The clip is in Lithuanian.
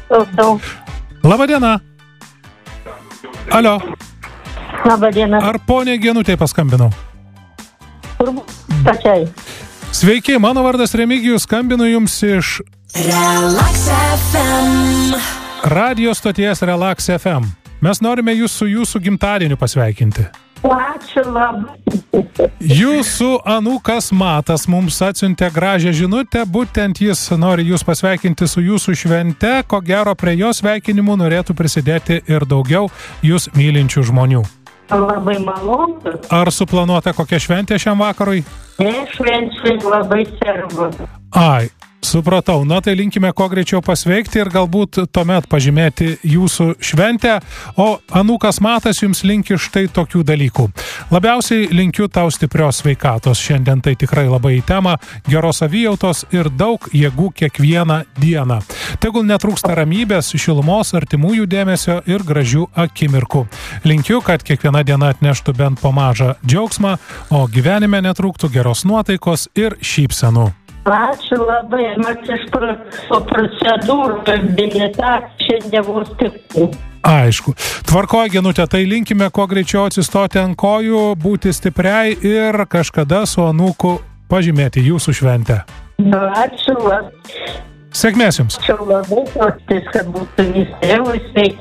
Klausau. Labadiena. Alio. Labadiena. Ar ponė Genutė paskambinau? Turbūt pačiai. Sveiki, mano vardas Remigijus, skambinu jums iš Relax FM. radio stoties Relax FM. Mes norime jūs su jūsų gimtadieniu pasveikinti. Ačiū labai. Jūsų anūkas Matas mums atsiuntė gražią žinutę, būtent jis nori jūs pasveikinti su jūsų švente, ko gero prie jo sveikinimų norėtų prisidėti ir daugiau jūs mylinčių žmonių. Labai malonu. Ar suplanuota kokia šventė šiam vakarui? Švenčiai labai sergu. Ai, supratau. Na tai linkime kuo greičiau pasveikti ir galbūt tuomet pažymėti jūsų šventę, o anūkas Matas jums linki štai tokių dalykų. Labiausiai linkiu tau stiprios sveikatos. Šiandien tai tikrai labai į temą, geros savijautos ir daug jėgų kiekvieną dieną. Tegul netrūksta ramybės, šilumos, artimųjų dėmesio ir gražių akimirkų. Linkiu, kad kiekviena diena atneštų bent po mažą džiaugsmą, o gyvenime netrūktų geros nuotaikos ir šypsenų. Ačiū labai. Mes iš procedūrų bilietą šiandien vos tik. Aišku. Tvarkoj, Genutė, tai linkime kuo greičiau atsistoti ant kojų, būti stipriai ir kažkada su anūku pažymėti jūsų šventę. Ačiū labai. Sėkmės jums. Ačiū labai, kad būtų visi sveiki.